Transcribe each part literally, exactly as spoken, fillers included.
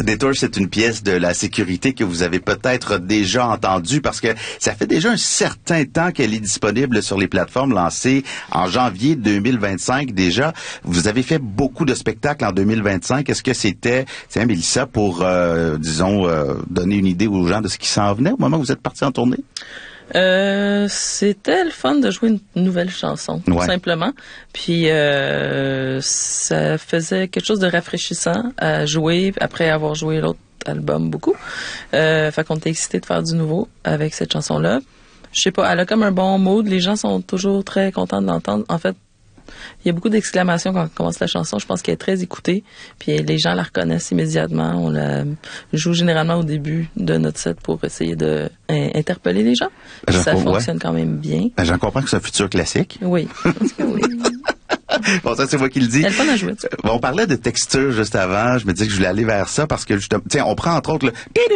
Détour, c'est une pièce de la sécurité que vous avez peut-être déjà entendue parce que ça fait déjà un certain temps qu'elle est disponible sur les plateformes lancées en janvier deux mille vingt-cinq déjà. Vous avez fait beaucoup de spectacles en deux mille vingt-cinq. Est-ce que c'était, tiens, Mélissa, pour, euh, disons, euh, donner une idée aux gens de ce qui s'en venait au moment où vous êtes partis en tournée? Euh, c'était le fun de jouer une nouvelle chanson, tout ouais. simplement. Puis euh, ça faisait quelque chose de rafraîchissant à jouer après avoir joué l'autre album beaucoup. Euh, fait qu'on était excités de faire du nouveau avec cette chanson-là. Je sais pas, elle a comme un bon mood. Les gens sont toujours très contents de l'entendre. En fait, il y a beaucoup d'exclamations quand on commence la chanson. Je pense qu'elle est très écoutée. Puis les gens la reconnaissent immédiatement. On la joue généralement au début de notre set pour essayer de euh, interpeller les gens. Puis ça fonctionne ouais. quand même bien. Ben, j'en comprends que c'est un futur classique. Oui, je pense que oui. Bon, ça, c'est moi qui le dis. Elle est fun à jouer. Bon, on parlait de texture juste avant. Je me disais que je voulais aller vers ça parce que, justement, tiens, on prend entre autres le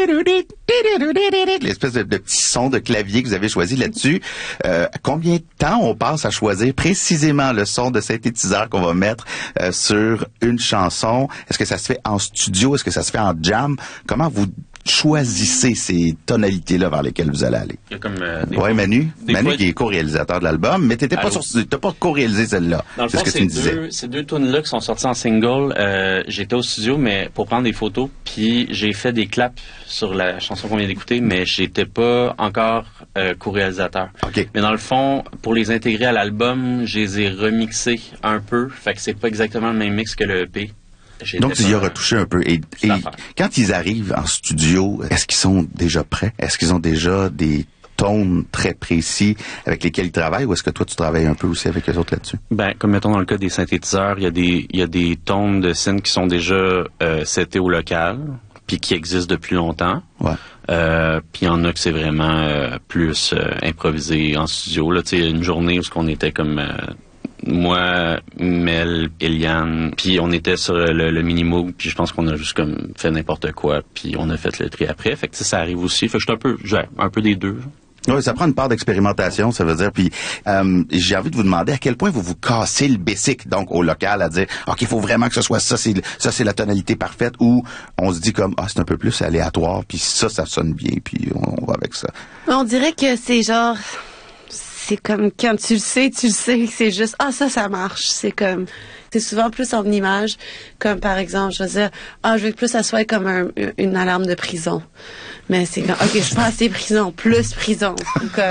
l'espèce de, de petit son de clavier que vous avez choisi là-dessus. Euh, combien de temps on passe à choisir précisément le son de synthétiseur qu'on va mettre euh, sur une chanson? Est-ce que ça se fait en studio? Est-ce que ça se fait en jam? Comment vous choisissez ces tonalités-là vers lesquelles vous allez aller? Il y a comme, euh, ouais, Manu. Manu fois, qui est co-réalisateur de l'album, mais t'étais pas sur, t'as pas co-réalisé celle-là. Dans le c'est fond, ce que tu me disais. Deux, ces deux tunes-là qui sont sorties en single, euh, j'étais au studio, mais pour prendre des photos, puis j'ai fait des claps sur la chanson qu'on vient d'écouter, mais j'étais pas encore euh, co-réalisateur. Okay. Mais dans le fond, pour les intégrer à l'album, je les ai remixés un peu, fait que c'est pas exactement le même mix que le E P. J'étais Donc, tu y as retouché un peu. Et, et quand ils arrivent en studio, est-ce qu'ils sont déjà prêts? Est-ce qu'ils ont déjà des tones très précis avec lesquels ils travaillent ou est-ce que toi, tu travailles un peu aussi avec eux autres là-dessus? Ben, comme mettons dans le cas des synthétiseurs, il y a des, il y a des tones de synth qui sont déjà euh, setés au local puis qui existent depuis longtemps. Ouais. Euh, puis il y en a que c'est vraiment euh, plus euh, improvisé en studio. Là, tu sais, une journée où on était comme... Euh, moi, Mel, Eliane, puis on était sur le, le mini-moog, puis je pense qu'on a juste comme fait n'importe quoi, puis on a fait le tri après. Fait que ça arrive aussi. Fait que je suis un peu, j'ai un peu des deux. Oui, ça prend une part d'expérimentation, ça veut dire. Puis euh, j'ai envie de vous demander à quel point vous vous cassez le basic, donc au local, à dire ok, il faut vraiment que ce soit ça, c'est ça, c'est la tonalité parfaite, ou on se dit comme ah c'est un peu plus aléatoire, puis ça, ça sonne bien, puis on, on va avec ça. On dirait que c'est genre. C'est comme quand tu le sais, tu le sais que c'est juste ah ça ça marche. C'est comme c'est souvent plus en image, comme par exemple je veux dire ah je veux que plus ça soit comme un, une alarme de prison, mais c'est comme ok je passe des prisons plus prison.